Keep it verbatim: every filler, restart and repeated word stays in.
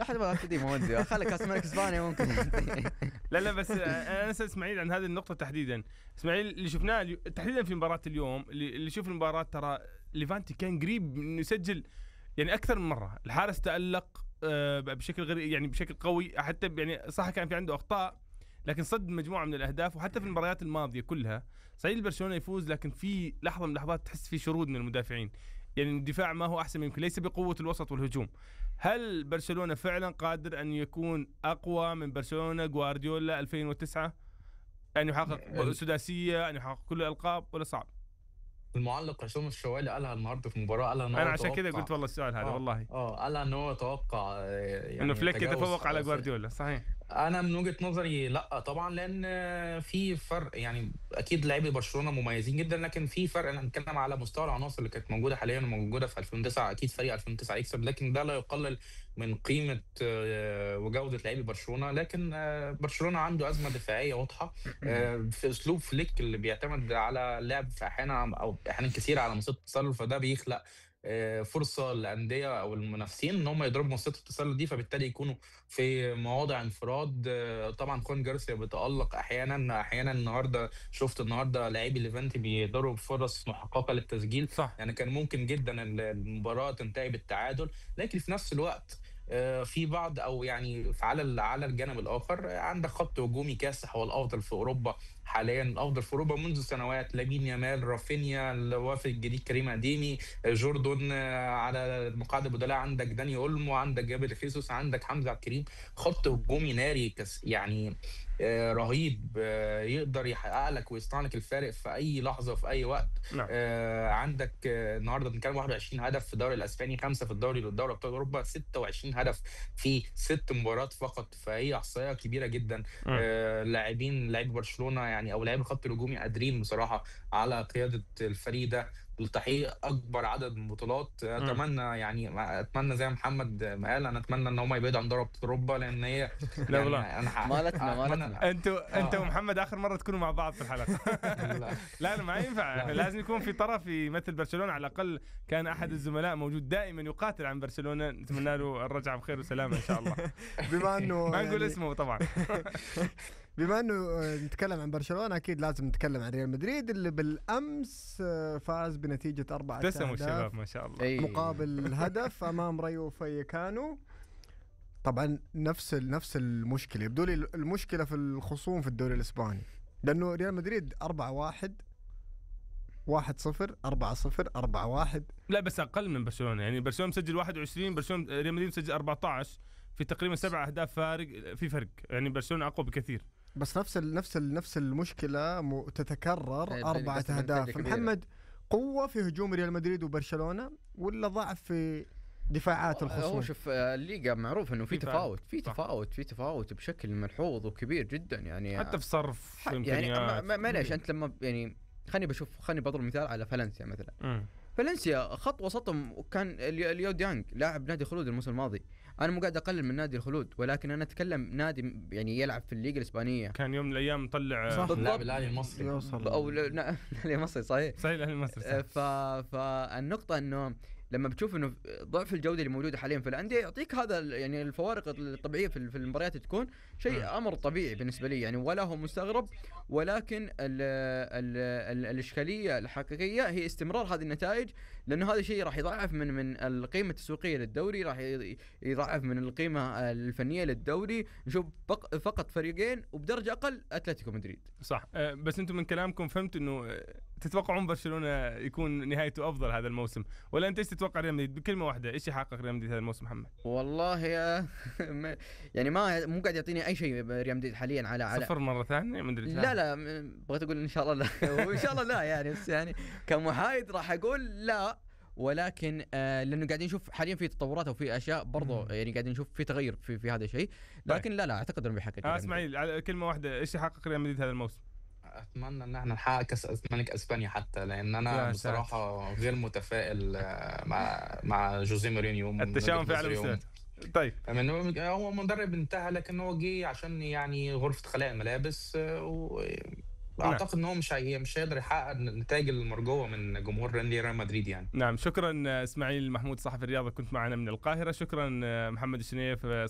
لحد ما ابتدي مودي خلي كاس الملك اسبانيا ممكن. لا لا بس انا اسال اسماعيل عن هذه النقطه تحديدا. اسماعيل اللي شفناه تحديدا في مباراه اليوم، اللي شوف المباراه ترى ليفانتي كان قريب انه يسجل يعني اكثر من مره. الحارس تالق بشكل غير يعني بشكل قوي، حتى يعني صح كان في عنده اخطاء لكن صد مجموعه من الاهداف. وحتى في المباريات الماضيه كلها صحيح برشلونه يفوز لكن في لحظه من اللحظات تحس في شرود من المدافعين، يعني الدفاع ما هو احسن يمكن، ليس بقوه الوسط والهجوم. هل برشلونه فعلا قادر ان يكون اقوى من برشلونه غوارديولا ألفين وتسعة، ان يحقق سداسيه، ان يحقق كل الالقاب، ولا صعب؟ المعلق عصام الشوالي قالها النهارده في المباراه، قالها ان هو انا عشان كذا قلت والله السؤال هذا. آه والله اه قالها ان هو توقع يعني انه فليك يتفوق على غوارديولا. صحيح. انا من وجهه نظري لا طبعا، لان في فرق يعني. اكيد لاعبي برشلونه مميزين جدا لكن في فرق. انا بنتكلم على مستوى العناصر اللي كانت موجوده حاليا وموجوده في ألفين وتسعة. اكيد فريق ألفين وتسعة يكسب لكن ده لا يقلل من قيمه وجوده لاعبي برشلونه. لكن برشلونه عنده ازمه دفاعيه واضحه في اسلوب فليك اللي بيعتمد على اللعب في احيانا او احيانا كثير على مسات التسلل، فده بيخلق فرصه للانديه او المنافسين ان هم يضربوا مسات التسلل دي، فبالتالي يكونوا في مواضع انفراد. طبعا خوان جارسيا بيتالق احيانا احيانا النهارده شفت النهارده لاعبي ليفانتي بيضربوا فرص محققه للتسجيل. صح. يعني كان ممكن جدا المباراه تنتهي بالتعادل، لكن في نفس الوقت في بعض او يعني على على الجانب الاخر عندك خط هجومي كاسح هو الافضل في اوروبا حاليا، الافضل في اوروبا منذ سنوات. لامين يامال، رافينيا، الوافد الجديد كريم اديمي، جوردون. على المقاعد البدلاء عندك داني اولمو، عندك جابر خيسوس، عندك حمزه عبد الكريم. خط هجومي ناري يعني آه رهيب، آه يقدر يحقق لك ويصنع لك الفارق في اي لحظه في اي وقت. نعم. آه عندك آه النهارده بنتكلم واحد وعشرين هدف في الدوري الاسباني، خمسه في الدوري للدوري ابطال اوروبا، ستة وعشرين هدف في ست مباريات فقط، فهي احصائيه كبيره جدا. آه لاعبين لاعبي برشلونه يعني او لاعبي الخط الهجومي قادرين بصراحه على قياده الفريق ده لتحقيق اكبر عدد من البطولات. اتمنى يعني اتمنى زي محمد ما قال، انا اتمنى ان هم يبعدوا عن دوري ابطال اوروبا لان هي لا والله يعني انا مالتنا مالتنا انتوا انت ومحمد اخر مره تكونوا مع بعض في الحلقه. لا لا ما ينفع، لازم يكون في طرف يمثل برشلونه على الاقل. كان احد الزملاء موجود دائما يقاتل عن برشلونه، نتمنى له الرجعه بخير وسلامه ان شاء الله. بما انه ما نقول اسمه طبعا. بما انه نتكلم عن برشلونه اكيد لازم نتكلم عن ريال مدريد اللي بالامس فاز بنتيجه أربعة ابتسموا الشباب ما شاء الله مقابل هدف امام ريو فايكانو. طبعا نفس نفس المشكله يبدو لي المشكله في الخصوم في الدوري الاسباني، لانه ريال مدريد أربعة واحد واحد صفر أربعة صفر أربعة واحد. لا بس اقل من برشلونه، يعني برشلونه مسجل واحد وعشرين، برشلونه ريال مدريد مسجل أربعة عشر، في تقريبا سبع اهداف فارق، في فرق يعني برشلونه اقوى بكثير. بس نفس ال نفس ال نفس المشكله تتكرر أربعة اهداف. محمد قوه في هجوم ريال مدريد وبرشلونه ولا ضعف في دفاعات الخصوم؟ هو شوف الليغا معروف انه في تفاوت في تفاوت في تفاوت بشكل ملحوظ وكبير جدا، يعني حتى في صرف يعني معليش انت لما يعني خليني بشوف خليني بضرب مثال على فالنسيا مثلا. م. فالنسيا خط وسطهم كان اليو ديانج لاعب نادي الخلود الموسم الماضي. انا مو قاعد اقلل من نادي الخلود ولكن انا اتكلم نادي يعني يلعب في الليغا الاسبانيه. كان يوم من الايام مطلع لاعب الاهلي المصري او الاهلي المصري صحيح صحيح الاهلي المصري. ف فالنقطه انه لما بتشوف انه ضعف الجوده اللي موجوده حاليا في الانديه يعطيك هذا يعني الفوارق الطبيعيه في في المباريات تكون شيء امر طبيعي بالنسبه لي يعني ولا هو مستغرب. ولكن ال ال ال الاشكاليه الحقيقيه هي استمرار هذه النتائج، لانه هذا الشيء راح يضاعف من من القيمه التسويقيه للدوري، راح يضاعف من القيمه الفنيه للدوري. نشوف فقط فريقين وبدرجه اقل اتلتيكو مدريد. صح. أه بس انتم من كلامكم فهمت انه تتوقعون برشلونه يكون نهايته افضل هذا الموسم، ولا انت ايش تتوقع ريال مدريد بكلمه واحده؟ ايش يحقق ريال مدريد هذا الموسم محمد؟ والله يا يعني ما مو قاعد يعطيني اي شيء ريال مدريد حاليا على على صفر مره ثانيه مدريد. لا لا بغيت اقول ان شاء الله لا وان شاء الله لا يعني بس يعني كمحايد راح اقول لا. ولكن آه لانه قاعدين نشوف حاليا في تطورات وفي اشياء برضو يعني قاعدين نشوف في تغير في في هذا الشيء. لكن لا لا اعتقد انه بيحقق. آه اسماعيل على كلمه واحده ايش يحقق ريال مدريد هذا الموسم؟ اتمنى ان احنا نحقق كاس ملك اسبانيا حتى، لان انا بصراحه غير متفائل مع مع جوزيه مورينيو. التشاؤم في عالم. طيب هو مدرب انتهى لكن هو جه عشان يعني غرفه خلاء الملابس، واعتقد ان هو مش مش هيقدر يحقق النتائج المرجوه من جمهور ريال مدريد يعني. نعم شكرا اسماعيل محمود صحفي الرياضه كنت معنا من القاهره. شكرا محمد الشنيف